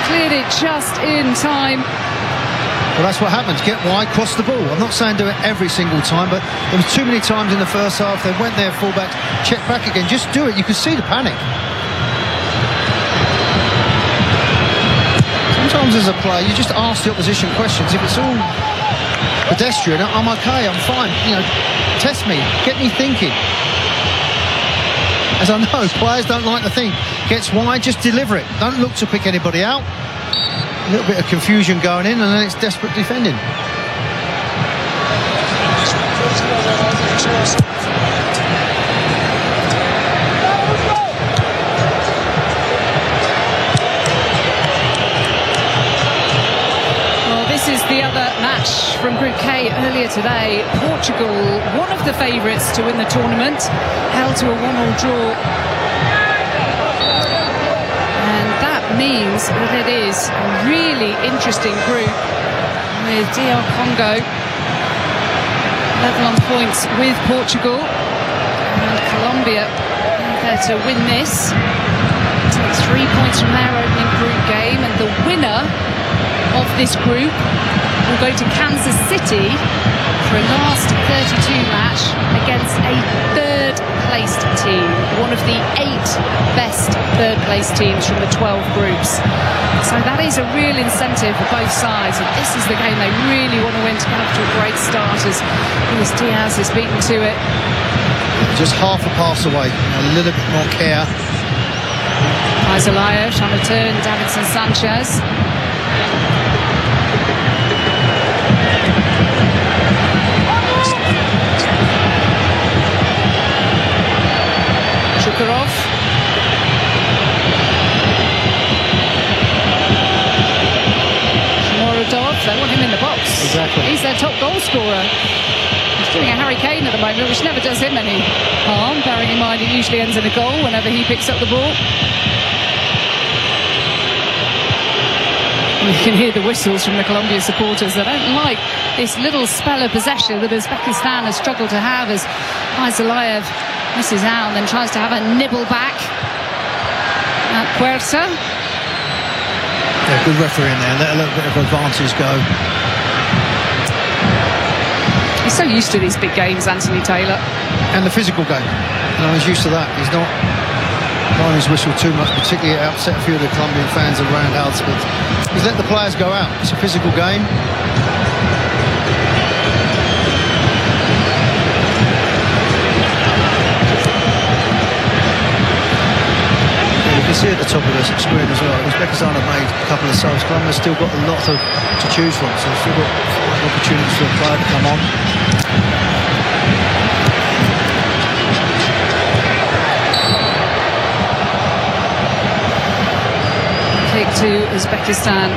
cleared it just in time. Well, that's what happens. Get wide, cross the ball. I'm not saying do it every single time, but there was too many times in the first half. They went there, fullbacks, check back again. Just do it. You can see the panic. Sometimes as a player, you just ask the opposition questions. If it's all pedestrian, I'm okay, I'm fine. You know, test me, get me thinking. As I know, players don't like to think. Gets wide, just deliver it. Don't look to pick anybody out. A little bit of confusion going in, and then it's desperate defending. Well, this is the other match from Group K earlier today. Portugal, one of the favourites to win the tournament, held to a 1-1 draw. Means that it is a really interesting group, with DR Congo level on points with Portugal, and Colombia there to win this, take 3 points from their opening group game, and the winner of this group will go to Kansas City for a last 32 match against a third-placed team, one of the 8 best third-placed teams from the 12 groups. So that is a real incentive for both sides, and this is the game they really want to win to get off to a great start, as Luis Diaz is beaten to it. Just half a pass away, a little bit more care. Zelaya trying to turn Davinson Sanchez. Shukurov. Shomurodov, they want him in the box. Exactly. He's their top goal scorer. He's doing a Harry Kane at the moment, which never does him any harm, bearing in mind it usually ends in a goal whenever he picks up the ball. You can hear the whistles from the Colombia supporters. They don't like this little spell of possession that Uzbekistan has struggled to have, as Aizalayev misses out and then tries to have a nibble back at Puerta. Yeah, good referee in there. Let a little bit of advantage go. He's so used to these big games, Anthony Taylor. And the physical game. You know, he's used to that. He's not blowing his whistle too much, particularly it upset a few of the Colombian fans around Alts, but he's let the players go out. It's a physical game. You can see at the top of the screen as well, Uzbekistan have made a couple of subs. Colombia's still got a lot to choose from, so they've still got opportunities for a player to come on. Kick to Uzbekistan.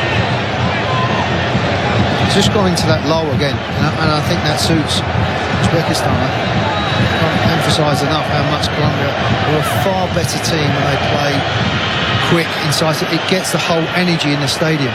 He's just gone into that low again, and I think that suits Uzbekistan. I can't emphasise enough how much Colombia are a far better team when they play quick, incisive. It gets the whole energy in the stadium.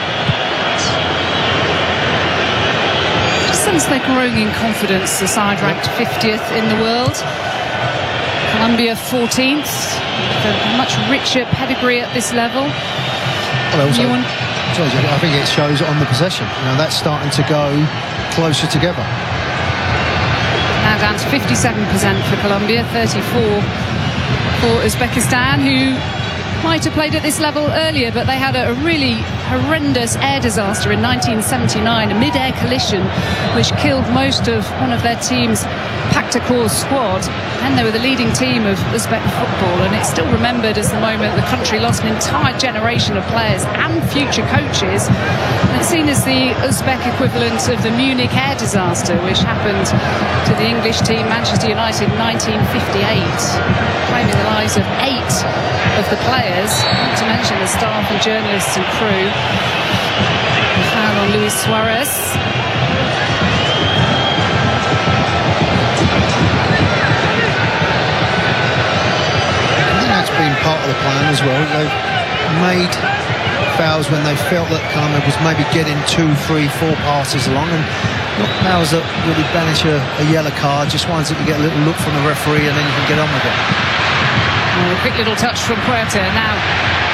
Since they're growing in confidence, the side ranked 50th in the world. Colombia 14th, with a much richer pedigree at this level. Well, also, I think it shows on the possession. You know, that's starting to go closer together. Now down to 57% for Colombia, 34% for Uzbekistan, who might have played at this level earlier, but they had a really horrendous air disaster in 1979, a mid-air collision which killed most of one of their team's Paktakor's squad. And they were the leading team of Uzbek football, and it's still remembered as the moment the country lost an entire generation of players and future coaches. And it's seen as the Uzbek equivalent of the Munich air disaster, which happened to the English team Manchester United in 1958, claiming the lives of 8 of the players, not to mention the staff and journalists and crew. The foul on Luis Suarez. Been part of the plan as well. They've made fouls when they felt that Colombia was maybe getting 2, 3, 4 passes along, and not fouls that really banish a yellow card, just ones that you get a little look from the referee and then you can get on with it. Oh, a quick little touch from Puerta. Now